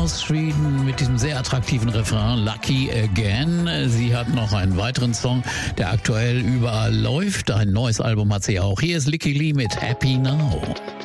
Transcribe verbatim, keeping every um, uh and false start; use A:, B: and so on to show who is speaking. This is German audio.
A: aus Schweden mit diesem sehr attraktiven Refrain Lucky Again. Sie hat noch einen weiteren Song, der aktuell überall läuft. Ein neues Album hat sie auch. Hier ist Lykke Li mit Happy Now.